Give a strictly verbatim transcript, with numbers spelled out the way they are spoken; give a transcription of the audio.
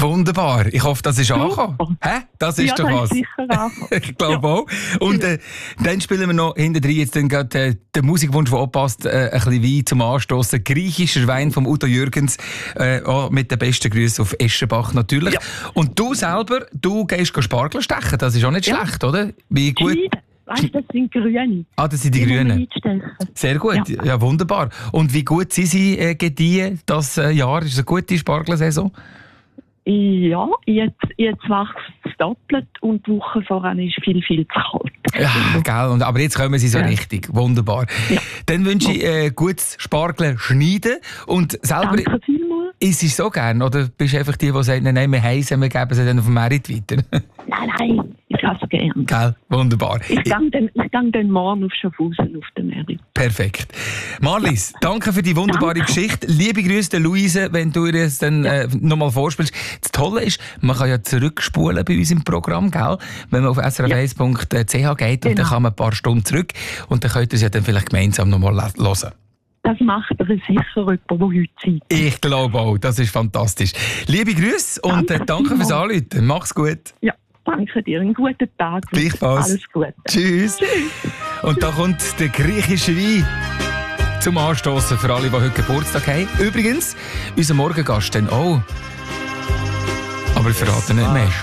Wunderbar. Ich hoffe, das ist angekommen. Hä? Das ist ja, doch das was. Ist sicher angekommen. Ich glaube ja. auch. Und äh, dann spielen wir noch hinter jetzt dann gerade äh, den Musikwunsch, der anpasst, äh, ein bisschen Wein zum Anstossen. Griechischer Wein von Udo Jürgens, äh, auch mit den besten Grüßen auf Eschenbach natürlich. Ja. Und du selber, du gehst Spargel stechen, das ist auch nicht ja. schlecht, oder? Wie gut? Schneiden. Weißt du, das sind Grüne. Ah, das sind die, die Grünen. Sehr gut, ja. ja wunderbar. Und wie gut sind sie äh, gediehen, das äh, Jahr? Ist es eine gute Spargelsaison? Ja, jetzt, jetzt wächst es doppelt und die Woche voran ist viel, viel zu kalt. Ja, gell. Und, aber jetzt kommen sie so ja. richtig. Wunderbar. Ja. Dann wünsche ich äh, gutes Spargel schneiden. Und selber Danke vielmals. Isst du es so gern? Oder bist du einfach die, die sagen, nein, wir heißen, wir geben sie dann auf dem Merit weiter? Nein, nein, ich esse gern. Gell, wunderbar. Ich gehe dann, dann morgen auf Schaffhausen auf den Merit. Perfekt. Marlies, ja. danke für die wunderbare danke. Geschichte. Liebe Grüße der Luise, wenn du ihr es dann ja. äh, nochmal vorspielst. Das Tolle ist, man kann ja zurückspulen bei uns im Programm, gell? Wenn man auf s r f eins punkt c h geht genau. und dann kann man ein paar Stunden zurück und dann könnt ihr es ja dann vielleicht gemeinsam nochmal hören. Das macht er sicher jemand, der heute Zeit hat. Ich glaube auch, das ist fantastisch. Liebe Grüße und danke, äh, danke fürs Anrufen. Mach's gut. Ja, danke dir. Einen guten Tag. Gleichfalls. Alles Gute. Tschüss. Tschüss. Und da kommt der griechische Wein zum Anstossen für alle, die heute Geburtstag haben. Übrigens, unser Morgengast dann auch. Aber ich verrate nicht mehr.